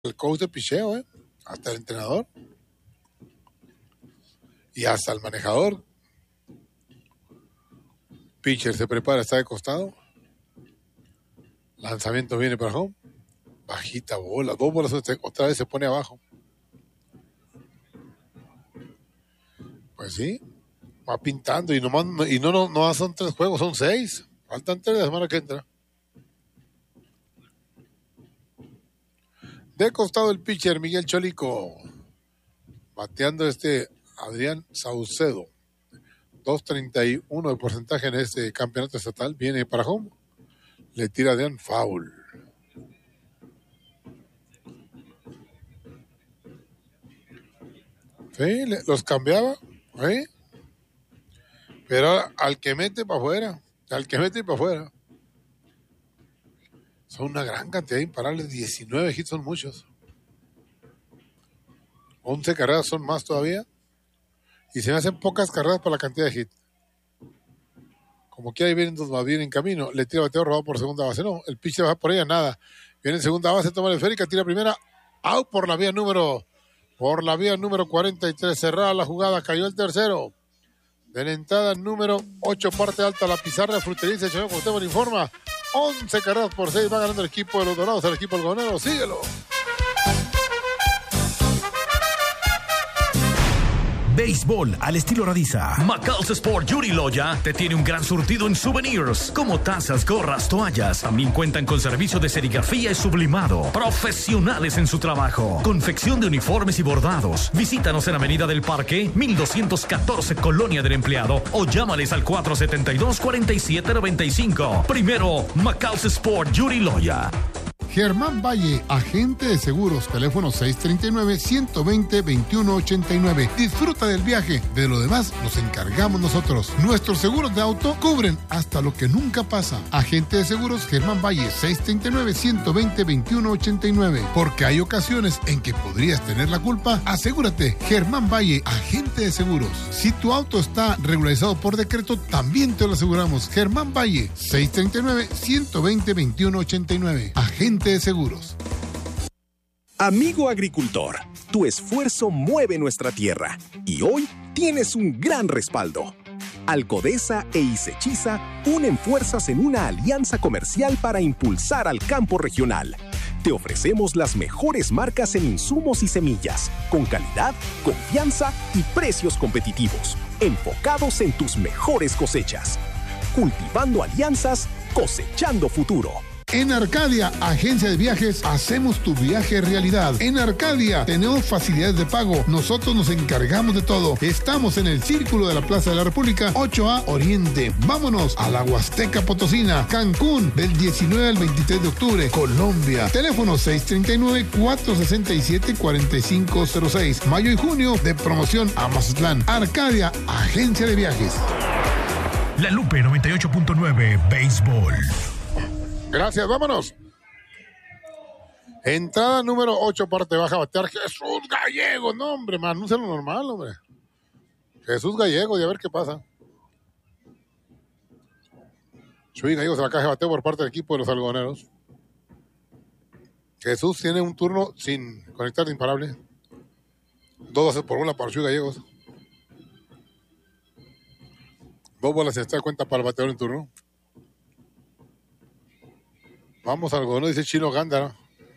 el coach de picheo, hasta el entrenador y hasta el manejador. Pitcher se prepara, está de costado. Lanzamiento viene para home. Bajita bola, 2 bolas, otra vez se pone abajo. Pues sí, va pintando y no son 3 juegos, son 6. Faltan 3 de la semana que entra. De costado el pitcher Miguel Cholico. Bateando Adrián Saucedo. 2.31 de porcentaje en este campeonato estatal. Viene para home. Le tira Adrián foul. Sí, los cambiaba. Pero al que mete para afuera. Al que mete para afuera. Son una gran cantidad de imparables. 19 hits son muchos. 11 carreras son más todavía. Y se me hacen pocas carreras para la cantidad de hits. Como que ahí vienen dos más bien en camino. Le tira bateo robado por segunda base. No, el pitcher va por ella, nada. Viene en segunda base, toma la esférica, tira primera. Out por la vía número 43. Cerrada la jugada, cayó el tercero. De la entrada número 8, parte alta, la pizarra fruteriza. El señor Cuauhtémoc informa. 11 carreras por 6 va ganando el equipo de los Dorados, el equipo algodonero. Síguelo. Béisbol al estilo Radiza. McAl's Sport Yuri Loya te tiene un gran surtido en souvenirs, como tazas, gorras, toallas. También cuentan con servicio de serigrafía y sublimado. Profesionales en su trabajo. Confección de uniformes y bordados. Visítanos en Avenida del Parque, 1214, Colonia del Empleado, o llámales al 472-4795. Primero, McAl's Sport Yuri Loya. Germán Valle, agente de seguros, teléfono 639-120-2189. Disfruta del viaje, de lo demás nos encargamos nosotros. Nuestros seguros de auto cubren hasta lo que nunca pasa. Agente de seguros Germán Valle, 639-120-2189. Porque hay ocasiones en que podrías tener la culpa. Asegúrate, Germán Valle, agente de seguros. Si tu auto está regularizado por decreto, también te lo aseguramos. Germán Valle, 639-120-2189. Agente de seguros. Amigo agricultor, tu esfuerzo mueve nuestra tierra y hoy tienes un gran respaldo. Alcodesa e Isechiza unen fuerzas en una alianza comercial para impulsar al campo regional. Te ofrecemos las mejores marcas en insumos y semillas, con calidad, confianza y precios competitivos, enfocados en tus mejores cosechas. Cultivando alianzas, cosechando futuro. En Arcadia, agencia de viajes, hacemos tu viaje realidad. En Arcadia tenemos facilidades de pago. Nosotros nos encargamos de todo. Estamos en el Círculo de la Plaza de la República, 8A Oriente. Vámonos a la Huasteca Potosina, Cancún, del 19 al 23 de octubre, Colombia. Teléfono 639-467-4506. Mayo y junio de promoción a Mazatlán. Arcadia, agencia de viajes. La Lupe 98.9 Béisbol. Gracias, vámonos. Entrada número 8, parte baja, batear Jesús Gallego. No, hombre, man, no sea lo normal, hombre. Jesús Gallego, y a ver qué pasa. Chuy Gallego se la caja de bateo por parte del equipo de los algodoneros. Jesús tiene un turno sin conectar de imparable. 2-2 por bola para Chuy Gallegos. 2 bolas se está de cuenta para el bateador en turno. Vamos, algodón, dice Chino Gándara.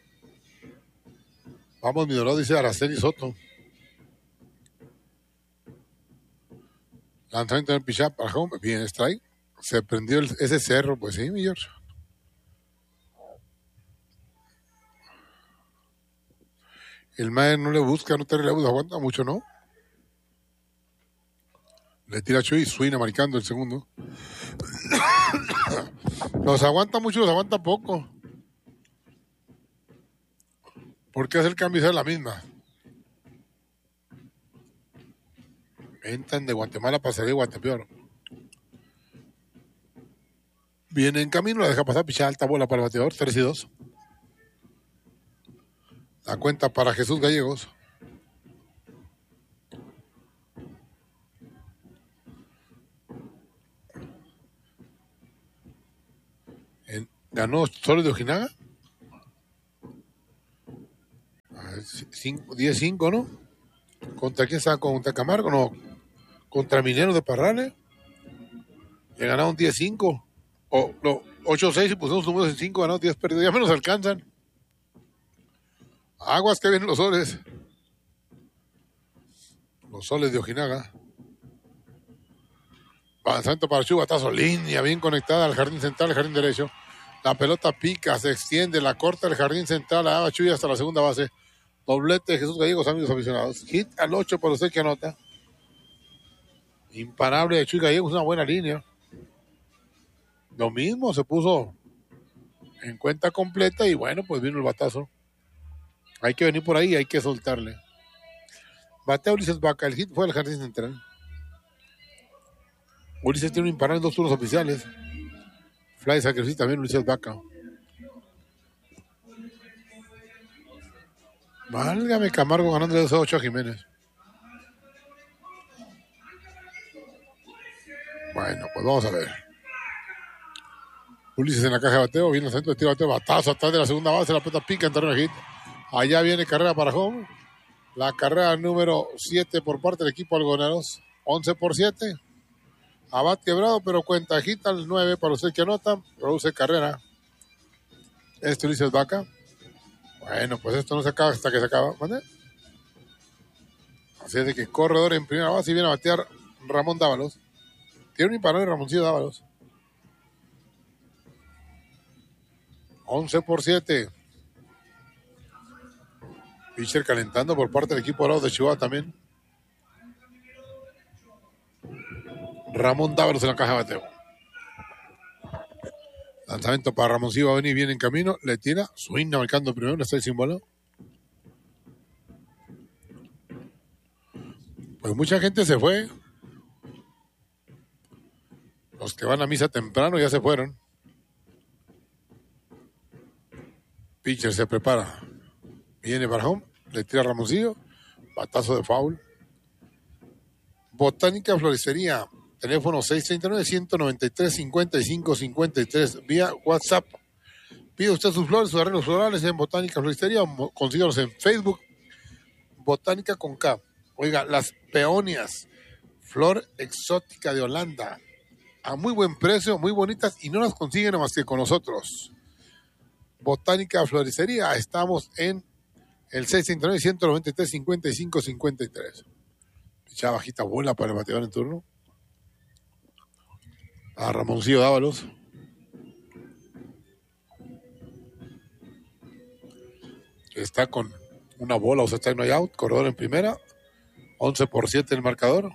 Vamos, mi dorado, dice Araceli Soto. Lanzamiento en el pichá para home. Bien, strike. Se prendió ese cerro, pues sí, mi George. El Mayer no le busca, no te relevos, aguanta mucho, ¿no? Le tira a Chuy, Suina marcando el segundo. Los aguanta mucho, los aguanta poco. ¿Por qué hacer el cambio y ser la misma? Entran de Guatemala para salir de Guatepeor. Viene en camino, la deja pasar, picha alta bola para el bateador, 3-2. La cuenta para Jesús Gallegos. Ganó Soles de Ojinaga. 10-5, ¿no? ¿Contra quién estaba? ¿Contra Camargo? No. ¿Contra Mineros de Parrales? Le ganaron 10-5. O no, 8-6 y pusimos números en 5, ganaron 10 perdidos. Ya menos alcanzan. Aguas que vienen los soles. Los soles de Ojinaga. Lanzamiento para Chu, batazo, línea bien conectada al jardín central, al jardín derecho. La pelota pica, se extiende, la corta el jardín central, la daba Chuy hasta la segunda base. Doblete de Jesús Gallegos, amigos aficionados. Hit al 8 por usted que anota. Imparable de Chuy Gallegos, una buena línea. Lo mismo, se puso en cuenta completa y bueno, pues vino el batazo. Hay que venir por ahí, hay que soltarle. Batea Ulises Vaca, el hit fue al jardín central. Ulises tiene un imparable en 2 turnos oficiales. Fly sacrificio también Ulises Vaca. Válgame Camargo ganando de 2-8 a Jiménez. Bueno, pues vamos a ver. Ulises en la caja de bateo, viene el centro de tiro de bateo, batazo atrás de la segunda base, la pelota pica en terreno de hit. Allá viene carrera para home. La carrera número 7 por parte del equipo algodoneros. 11-7. Abad quebrado, pero cuenta hit al 9 para usted que anota. Produce carrera. Ulises Vaca. Bueno, pues esto no se acaba hasta que se acaba. ¿Vale? Así es de que corredor en primera base y viene a batear Ramón Dávalos. Tiene un imparable Ramoncillo Dávalos. 11-7. Pitcher calentando por parte del equipo dorado de Chihuahua también. Ramón Dávalos en la caja de bateo. Lanzamiento para Ramoncillo, va a venir bien en camino. Le tira, swing marcando primero, no está el símbolo. Pues mucha gente se fue. Los que van a misa temprano ya se fueron. Pitcher se prepara. Viene para home, le tira a Ramoncillo. Batazo de foul. Botánica Floristería. Teléfono 639-193-5553 vía WhatsApp. Pide usted sus flores, sus arreglos florales en Botánica Floristería. Consíganos en Facebook. Botánica con K. Oiga, las peonias. Flor exótica de Holanda. A muy buen precio, muy bonitas y no las consiguen más que con nosotros. Botánica Floristería. Estamos en el 639-193-5553. Pichada bajita bola para el bateador en turno. A Ramoncillo Dávalos. Está con una bola, o sea, está en no out. Corredor en primera. 11-7 el marcador.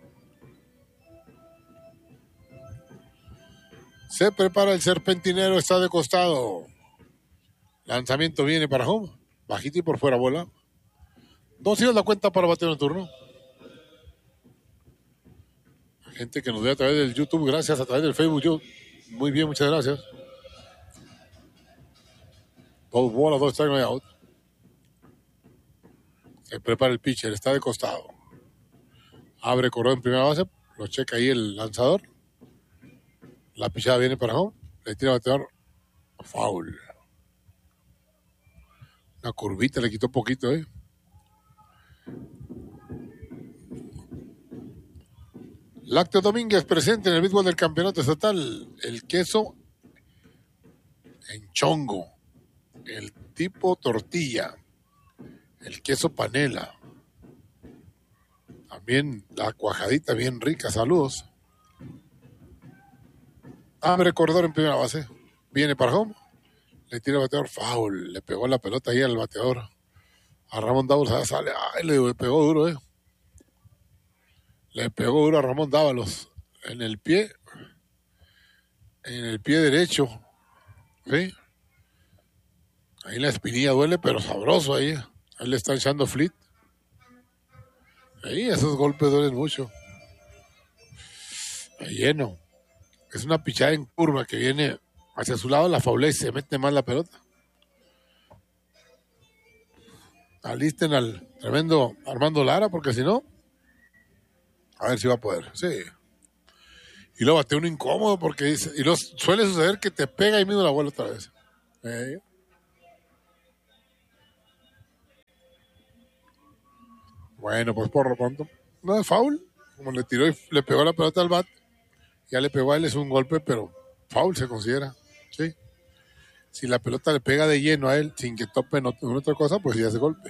Se prepara el serpentinero, está de costado. Lanzamiento viene para home. Bajito y por fuera bola. 2 la cuenta para batear en turno. Gente que nos ve a través del YouTube, gracias, a través del Facebook. Yo, muy bien, muchas gracias. 2 bolas, 2 strikes, no hay out. Se prepara el pitcher, está de costado. Abre corredor en primera base, lo checa ahí el lanzador. La pichada viene para home, le tira al bateador. Foul. Una curvita le quitó poquito, Lácteo Domínguez presente en el béisbol del campeonato estatal. El queso en chongo. El tipo tortilla. El queso panela. También la cuajadita bien rica. Saludos. Abre corredor en primera base. Viene para home. Le tira el bateador. Foul. Le pegó la pelota ahí al bateador. A Ramón Dávalos sale. Ay, le pegó duro, Le pegó duro a Ramón Dávalos en el pie derecho. ¿Sí? Ahí la espinilla duele, pero sabroso ahí. Ahí le están echando flit. Ahí esos golpes duelen mucho. Ahí lleno. Es una pichada en curva que viene hacia su lado, la faulea y se mete más la pelota. Alisten al tremendo Armando Lara, porque si no, a ver si va a poder. Sí. Y luego bate uno incómodo porque dice, y lo suele suceder que te pega y mismo la bola otra vez. Bueno, pues por lo pronto, no es foul. Como le tiró y le pegó la pelota al bat, ya le pegó a él, es un golpe, pero foul se considera, ¿sí? Si la pelota le pega de lleno a él, sin que tope en otra cosa, pues ya es golpe.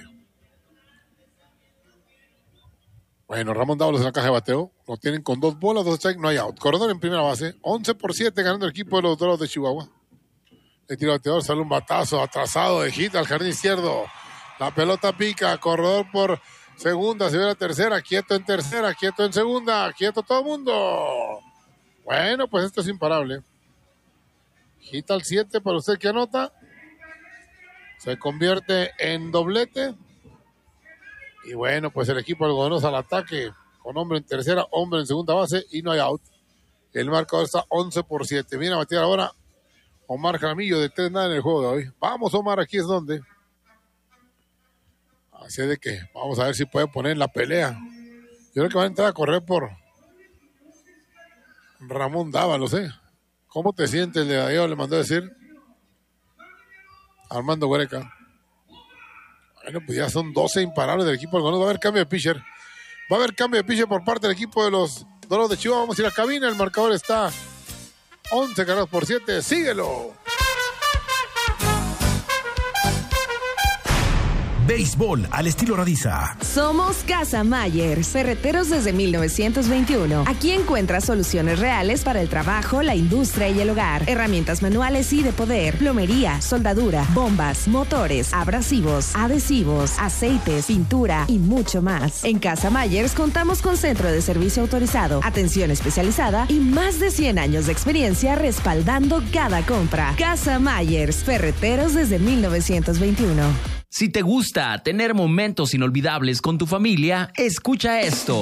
Bueno, Ramón Dávalos en la caja de bateo. Lo tienen con 2 bolas, 2 strikes, no hay out. Corredor en primera base, 11-7 ganando el equipo de los Dorados de Chihuahua. Le tira el bateador, sale un batazo atrasado de hit al jardín izquierdo. La pelota pica, corredor por segunda, se ve la tercera, quieto en tercera, quieto en segunda, quieto todo el mundo. Bueno, pues esto es imparable. Hit al 7 para usted que anota. Se convierte en doblete. Y bueno, pues el equipo algodonoso al ataque con hombre en tercera, hombre en segunda base y no hay out. El marcador está 11-7. Viene a batear ahora Omar Jaramillo de 3-0 en el juego de hoy. Vamos, Omar, aquí es donde. Así de que vamos a ver si puede poner la pelea. Yo creo que va a entrar a correr por Ramón Dávalos, ¿eh? ¿Cómo te sientes? El de ayer le mandó a decir Armando Huereca. Bueno, pues ya son 12 imparables del equipo algodonoso. Va a haber cambio de pitcher. Va a haber cambio de pitcher por parte del equipo de los Dorados de Chihuahua. Vamos a ir a la cabina. El marcador está 11-7. Síguelo. Béisbol al estilo Radiza. Somos Casa Myers, ferreteros desde 1921. Aquí encuentras soluciones reales para el trabajo, la industria y el hogar. Herramientas manuales y de poder, plomería, soldadura, bombas, motores, abrasivos, adhesivos, aceites, pintura y mucho más. En Casa Myers contamos con centro de servicio autorizado, atención especializada y más de 100 años de experiencia respaldando cada compra. Casa Myers, ferreteros desde 1921. Si te gusta tener momentos inolvidables con tu familia, escucha esto.